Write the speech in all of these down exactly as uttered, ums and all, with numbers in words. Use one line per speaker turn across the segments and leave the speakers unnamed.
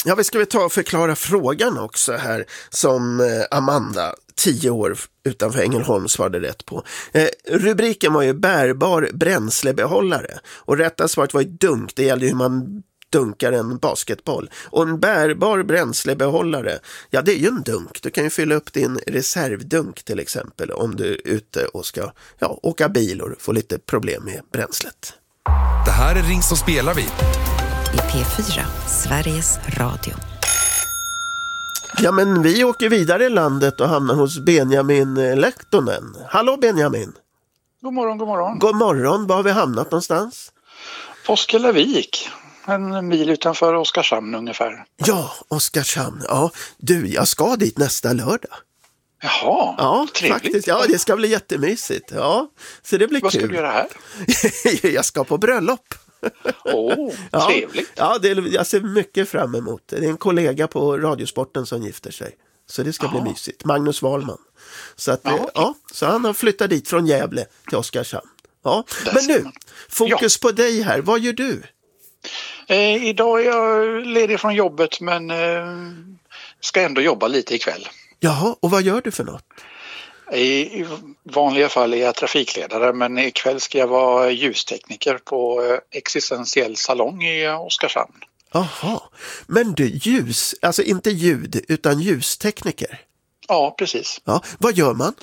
Ja, vi ska väl ta och förklara frågan också här som eh, Amanda, tio år utanför Ängelholm, svarade rätt på. Eh, rubriken var ju bärbar bränslebehållare och rätta svaret var ju dunk. Det gällde hur man dunkar en basketboll. Och en bärbar bränslebehållare, ja det är ju en dunk. Du kan ju fylla upp din reservdunk till exempel om du är ute och ska ja, åka bil och få lite problem med bränslet.
Det här är Ring så spelar vi.
I P fyra, Sveriges Radio.
Ja, men vi åker vidare i landet och hamnar hos Benjamin Lehtonen. Hallå Benjamin.
God morgon, god morgon.
God morgon, var har vi hamnat någonstans?
Påskellavik, en mil utanför Oskarshamn ungefär.
Ja, Oskarshamn. Ja, du, jag ska dit nästa lördag.
Jaha,
ja,
trevligt.
Faktiskt. Ja, det ska bli jättemysigt. Ja, så det blir
Vad
kul.
ska du göra här?
Jag ska på bröllop.
Åh, oh,
ja,
trevligt.
Ja, det är, jag ser mycket fram emot. Det är en kollega på Radiosporten som gifter sig. Så det ska Aha. bli mysigt. Magnus Wahlman. Så, att, ja, okay. ja, så han har flyttat dit från Gävle till Oskarshamn. Ja. Men nu, fokus ja. på dig här. Vad gör du?
Eh, idag är jag ledig från jobbet men eh, ska ändå jobba lite ikväll.
Jaha, och vad gör du för något?
I vanliga fall är jag trafikledare men ikväll ska jag vara ljustekniker på Existentiell salong i Oskarshamn.
Jaha, men du ljus, alltså inte ljud utan ljustekniker?
Ja, precis.
Ja, vad gör man?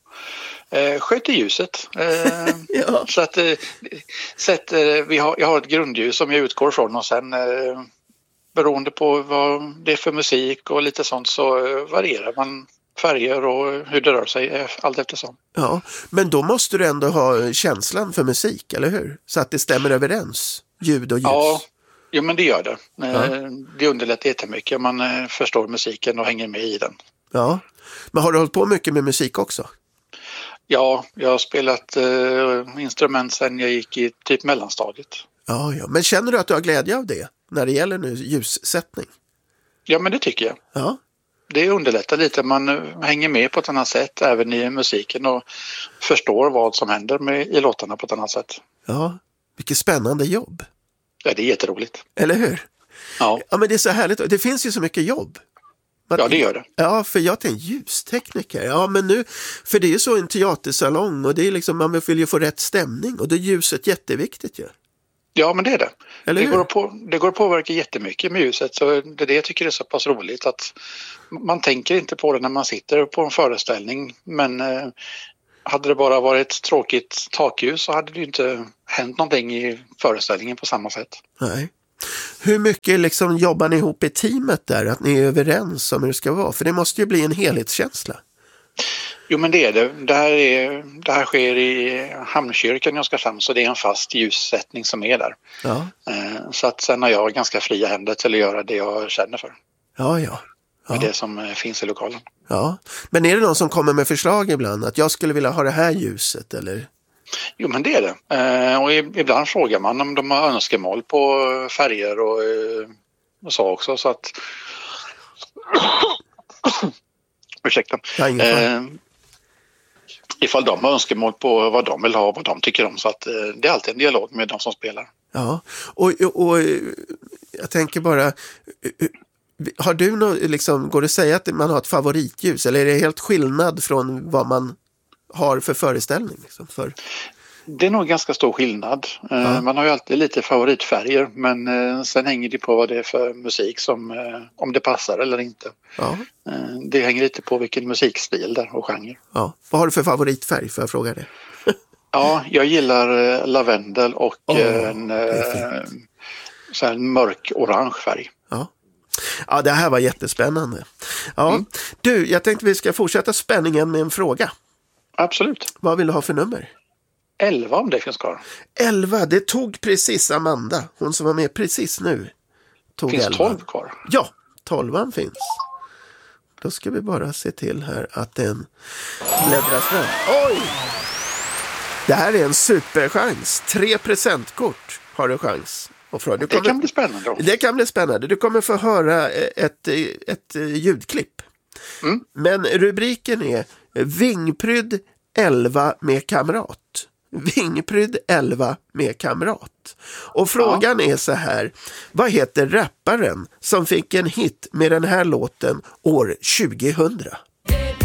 Eh, sköter ljuset. Eh, ja. Så att eh, sätt, eh, vi har, jag har ett grundljus som jag utgår från och sen eh, beroende på vad det är för musik och lite sånt så eh, varierar man färger och hur det rör sig allt eftersom.
Ja, men då måste du ändå ha känslan för musik, eller hur? Så att det stämmer överens, ljud och ljus.
Ja, jo, men det gör det.
Ja.
Det underlättar jättemycket. Man förstår musiken och hänger med i den.
Ja, men har du hållit på mycket med musik också?
Ja, jag har spelat uh, instrument sedan jag gick i typ mellanstadiet.
Ja, ja, men känner du att du har glädje av det när det gäller nu ljussättning?
Ja, men det tycker jag.
Ja.
Det underlättar lite, man hänger med på ett annat sätt även i musiken och förstår vad som händer med, i låtarna på ett annat sätt.
Ja, vilket spännande jobb.
Ja, det är jätteroligt.
Eller hur?
Ja.
Ja, men det är så härligt. Det finns ju så mycket jobb.
Man, ja, det gör det.
Ja, för jag tänkte ljustekniker. Ja, men nu, för det är ju så en teatersalong och det är liksom, man vill ju få rätt stämning och då är ljuset jätteviktigt ju. Ja.
Ja, men det är det.
Eller
det,
hur?
går på, det går att påverka jättemycket med ljuset så det är det jag tycker är så pass roligt att man tänker inte på det när man sitter på en föreställning men eh, hade det bara varit tråkigt takljus så hade det ju inte hänt någonting i föreställningen på samma sätt.
Nej. Hur mycket liksom jobbar ni ihop i teamet där, att ni är överens om hur det ska vara? För det måste ju bli en helhetskänsla.
Jo, men det är det. Det här, är, det här sker i Hamnkyrkan i Oskarshamn så det är en fast ljussättning som är där.
Ja.
Så att sen har jag ganska fria händer till att göra det jag känner för.
Ja, ja. Ja.
Med det som finns i lokalen.
Ja, men är det någon som kommer med förslag ibland? Att jag skulle vilja ha det här ljuset, eller?
Jo, men det är det. Och ibland frågar man om de har önskemål på färger och, och så också. Så att... Ursäkta.
Ja,
eh, ifall de har önskemål på vad de vill ha och vad de tycker om. Så att eh, det är alltid en dialog med de som spelar.
Ja, och, och, och jag tänker bara... Har du något, liksom, går det att säga att man har ett favoritljus? Eller är det helt skillnad från vad man har för föreställning? Liksom, för...
Det är nog ganska stor skillnad. Ja. Man har ju alltid lite favoritfärger men sen hänger det på vad det är för musik som, om det passar eller inte.
Ja.
Det hänger lite på vilken musikstil där och genre.
Ja. Vad har du för favoritfärg, för jag fråga det?
Ja, jag gillar lavendel och
oh,
en, så här mörk orange färg.
Ja. Ja, det här var jättespännande. Ja, mm. Du, jag tänkte vi ska fortsätta spänningen med en fråga.
Absolut.
Vad vill du ha för nummer?
elva om det finns kvar.
elva, det tog precis Amanda. Hon som var med precis nu. Tog
finns
elva.
tolv kvar?
Ja, tolvan finns. Då ska vi bara se till här att den bläddras fram. Oj! Det här är en superchans. Tre presentkort har du chans. Och för, du kommer,
det kan bli spännande då.
Det kan bli spännande. Du kommer få höra ett, ett, ett ljudklipp.
Mm.
Men rubriken är Vingprydd elva med kamrat. Vingprydd elva med kamrat. Och frågan ja. är så här, vad heter rapparen som fick en hit med den här låten år tjugohundra?